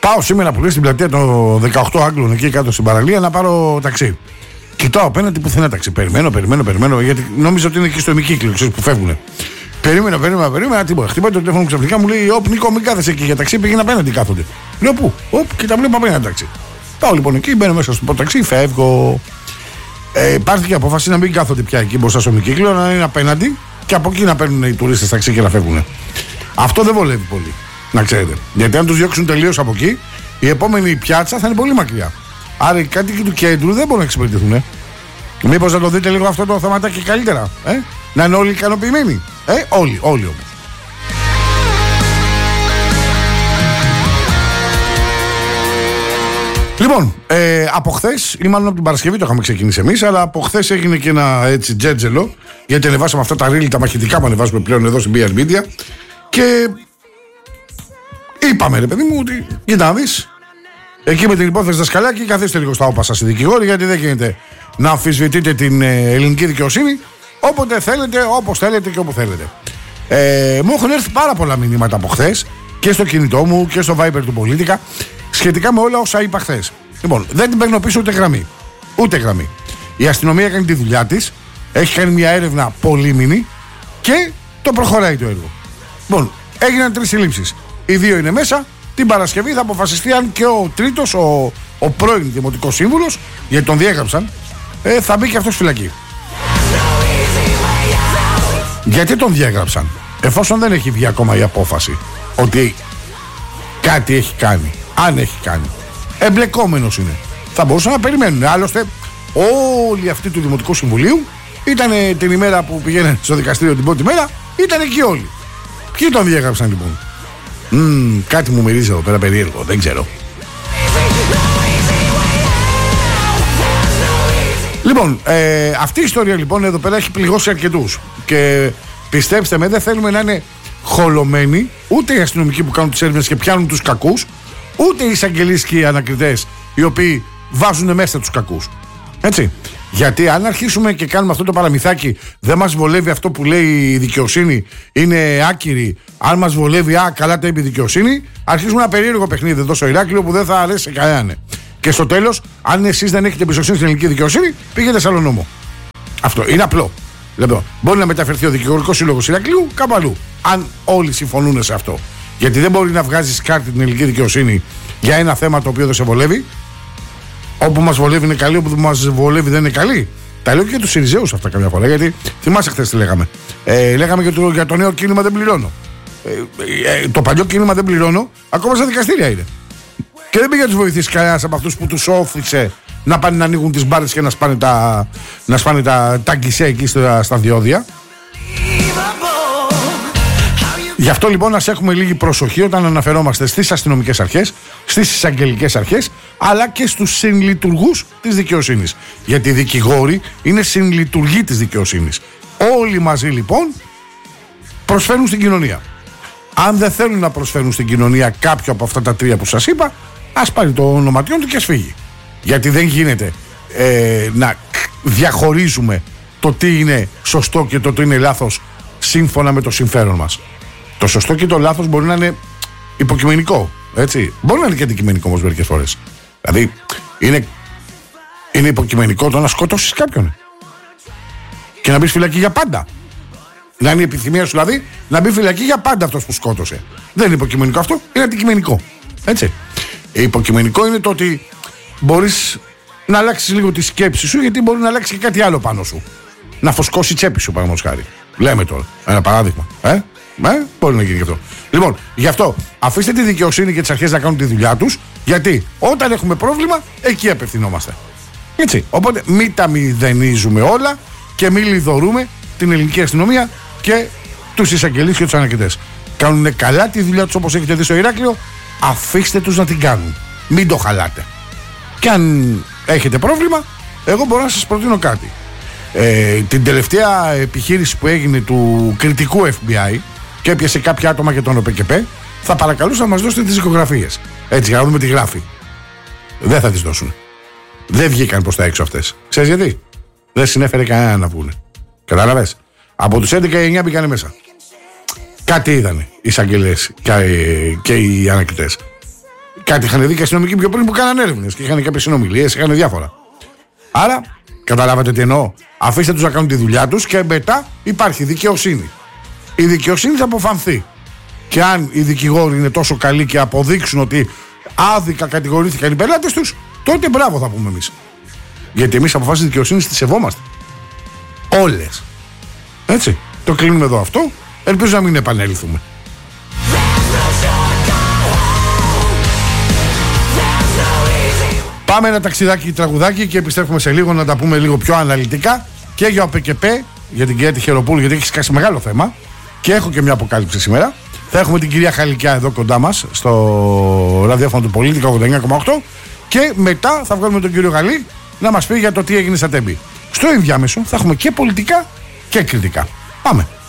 Πάω σήμερα που λέει στην πλατεία των 18 Άγγλων εκεί κάτω στην παραλία να πάρω ταξί. Κοιτάω απέναντι πουθενά ταξί. Περιμένω, γιατί νόμιζα ότι είναι εκεί στο ημικύκλιο, ξέρεις που φεύγουν. Περίμενα, τίποτα. Χτυπάει το τηλέφωνο ξαφνικά, μου λέει: Όπ, Νίκο, μην κάθεσαι εκεί για ταξί, πήγαινε απέναντι κάθονται. Λέω πού, και τα βλέπω απέναντι ταξί. Πάω λοιπόν εκεί, μπαίνω μέσα στο ταξί, φεύγω. Πάρθηκε η απόφαση να μην κάθονται πια εκεί μπροστά στο ημικύκλιο, να είναι απέναντι και από εκεί να παίρνουν οι τουρίστες ταξί και να φεύγουν. Αυτό δεν βολεύει πολύ, να ξέρετε. Γιατί αν τους διώξουν τελείως από εκεί, η επόμενη πιάτσα θα είναι πολύ μακριά. Άρα οι κάτοικοι του κέντρου δεν μπορούν να εξυπηρετηθούν. Μήπως να το δείτε λίγο αυτό το θεματάκι καλύτερα, να είναι όλοι ικανοποιημένοι. Όλοι όμως. Λοιπόν, από χθες, ή μάλλον από την Παρασκευή το είχαμε ξεκινήσει εμείς, αλλά από χθες έγινε και ένα έτσι τζέτζελο, γιατί ανεβάσαμε αυτά τα ρίλι, τα μαχητικά που ανεβάζουμε πλέον εδώ στην BR Media. Και είπαμε, ρε παιδί μου, ότι κοίτα να δεις, εκεί με την υπόθεση Δασκαλάκη, καθίστε λίγο στα όπα σας οι δικηγόροι, γιατί δεν γίνεται να αμφισβητείτε την ελληνική δικαιοσύνη όποτε θέλετε, όπως θέλετε και όπου θέλετε. Μου έχουν έρθει πάρα πολλά μηνύματα από χθες και στο κινητό μου και στο Viber του Πολίτικα σχετικά με όλα όσα είπα χθες. Λοιπόν, δεν την παίρνω πίσω ούτε γραμμή. Η αστυνομία κάνει τη δουλειά της, έχει κάνει μια έρευνα πολύμηνη και το προχωράει το έργο. Λοιπόν, έγιναν 3 συλλήψεις. Οι 2 είναι μέσα. Την Παρασκευή θα αποφασιστεί αν και ο τρίτος, ο πρώην Δημοτικός Σύμβουλος, γιατί τον διέγραψαν, θα μπει και αυτός φυλακή. Γιατί τον διέγραψαν, εφόσον δεν έχει βγει ακόμα η απόφαση ότι κάτι έχει κάνει, αν έχει κάνει, εμπλεκόμενος είναι, θα μπορούσαν να περιμένουν. Άλλωστε όλοι αυτοί του Δημοτικού Συμβουλίου ήταν την ημέρα που πηγαίνανε στο δικαστήριο την πρώτη μέρα, ήταν εκεί όλοι. Ποιοι τον διέγραψαν λοιπόν? Κάτι μου μυρίζει εδώ πέρα περίεργο, δεν ξέρω. Λοιπόν, αυτή η ιστορία λοιπόν εδώ πέρα έχει πληγώσει αρκετούς. Και πιστέψτε με, δεν θέλουμε να είναι χολωμένοι ούτε οι αστυνομικοί που κάνουν τις έρευνες και πιάνουν τους κακούς, ούτε οι εισαγγελείς και οι ανακριτές οι οποίοι βάζουν μέσα τους κακούς. Έτσι. Γιατί αν αρχίσουμε και κάνουμε αυτό το παραμυθάκι, δεν μας βολεύει αυτό που λέει η δικαιοσύνη, είναι άκυρη. Αν μας βολεύει, καλά τα είπε η δικαιοσύνη, αρχίζουμε ένα περίεργο παιχνίδι εδώ στο Ηράκλειο που δεν θα αρέσει σε κανέναν. Και στο τέλος, αν εσείς δεν έχετε εμπιστοσύνη στην ελληνική δικαιοσύνη, πήγαινε σε άλλο νόμο. Αυτό είναι απλό. Λοιπόν, μπορεί να μεταφερθεί ο Δικηγορικός Σύλλογος Ηρακλείου κάπου αλλού. Αν όλοι συμφωνούν σε αυτό. Γιατί δεν μπορεί να βγάζεις κάρτη την ελληνική δικαιοσύνη για ένα θέμα το οποίο δεν σε βολεύει. Όπου μας βολεύει είναι καλή, όπου μας βολεύει δεν είναι καλή. Τα λέω και για τους Συριζέους αυτά καμιά φορά. Γιατί θυμάσαι χθες τι λέγαμε. Λέγαμε για το νέο κίνημα δεν πληρώνω. Το παλιό κίνημα δεν πληρώνω, ακόμα στα δικαστήρια είναι. Και δεν πήγε να τους βοηθήσει κανένας από αυτούς που τους όθησε να πάνε να ανοίγουν τις μπάρες και να σπάνε τα γκισέ εκεί στα διόδια. Γι' αυτό λοιπόν ας έχουμε λίγη προσοχή όταν αναφερόμαστε στις αστυνομικές αρχές, στις εισαγγελικές αρχές, αλλά και στους συνλειτουργούς της δικαιοσύνης. Γιατί οι δικηγόροι είναι συνλειτουργοί της δικαιοσύνης. Όλοι μαζί λοιπόν προσφέρουν στην κοινωνία. Αν δεν θέλουν να προσφέρουν στην κοινωνία κάποιο από αυτά τα 3 που σας είπα, ας πάρει το ονοματιόν του και ας φύγει. Γιατί δεν γίνεται να διαχωρίζουμε το τι είναι σωστό και το τι είναι λάθος σύμφωνα με το συμφέρον μας. Το σωστό και το λάθος μπορεί να είναι υποκειμενικό, έτσι. Μπορεί να είναι και αντικειμενικό όμως μερικές φορές. Δηλαδή είναι υποκειμενικό το να σκοτώσεις κάποιον και να μπεις φυλακή για πάντα. Να είναι η επιθυμία σου δηλαδή να μπει φυλακή για πάντα αυτός που σκότωσε. Δεν είναι υποκειμενικό αυτό, είναι αντικειμενικό. Έτσι. Υποκειμενικό είναι το ότι μπορείς να αλλάξεις λίγο τη σκέψη σου, γιατί μπορεί να αλλάξει και κάτι άλλο πάνω σου. Να φωσκώσει η τσέπη σου, παραδείγματος χάρη. Λέμε τώρα ένα παράδειγμα. Μπορεί να γίνει και αυτό. Λοιπόν, γι' αυτό αφήστε τη δικαιοσύνη και τις αρχές να κάνουν τη δουλειά τους, γιατί όταν έχουμε πρόβλημα, εκεί απευθυνόμαστε. Έτσι. Οπότε μην τα μηδενίζουμε όλα και μην λιδωρούμε την ελληνική αστυνομία και τους εισαγγελείς και τους ανακριτές. Κάνουν καλά τη δουλειά τους όπως έχετε δει στο Ηράκλειο, αφήστε τους να την κάνουν. Μην το χαλάτε. Και αν έχετε πρόβλημα, εγώ μπορώ να σας προτείνω κάτι. Την τελευταία επιχείρηση που έγινε του κριτικού FBI και έπιασε κάποια άτομα και τον ΟΠΕΚΕΠΕ, θα παρακαλούσα να μας δώσετε τις δικογραφίες. Έτσι, για να δούμε τι γράφει. Δεν θα τις δώσουν. Δεν βγήκαν προς τα έξω αυτές. Ξέρεις γιατί? Δεν συνέφερε κανένα να βγουν. Κατάλαβες? Από τους 11 οι 9 μπήκανε μέσα. Κάτι είδανε οι εισαγγελίες και οι ανακριτές. Κάτι είχαν δει και αστυνομικοί πιο πριν που κάνανε έρευνες και είχαν κάποιες συνομιλίες, είχαν διάφορα. Άρα, καταλάβατε τι εννοώ. Αφήστε τους να κάνουν τη δουλειά τους και μετά υπάρχει δικαιοσύνη. Η δικαιοσύνη θα αποφανθεί. Και αν οι δικηγόροι είναι τόσο καλοί και αποδείξουν ότι άδικα κατηγορήθηκαν οι πελάτες τους, τότε μπράβο θα πούμε εμείς. Γιατί εμείς αποφάσεις δικαιοσύνης τις σεβόμαστε. Όλες. Έτσι. Το κλείνουμε εδώ αυτό. Ελπίζω να μην επανέλθουμε. Πάμε ένα ταξιδάκι τραγουδάκι και επιστρέφουμε σε λίγο να τα πούμε λίγο πιο αναλυτικά και για ΟΠΕΚΕΠΕ, για την κυρία Τυχεροπούλου, γιατί έχει σκάσει μεγάλο θέμα και έχω και μια αποκάλυψη σήμερα. Θα έχουμε την κυρία Χαλικιά εδώ κοντά μας στο ραδιόφωνο του Πολίτη 89,8 και μετά θα βγάλουμε τον κύριο Γαλλή να μας πει για το τι έγινε στα Τέμπη. Στο ενδιάμεσο θα έχουμε και πολιτικά και κριτικά. Πάμε.